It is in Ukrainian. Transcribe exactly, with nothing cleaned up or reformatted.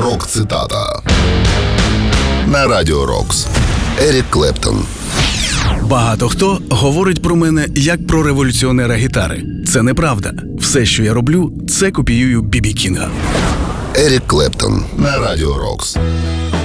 Рок-цитата на Радіо Рокс. Ерік Клептон. Багато хто говорить про мене як про революціонера гітари. Це неправда. Все, що я роблю, це копіюю Бі Бі Кінга. Ерік Клептон на Радіо Рокс.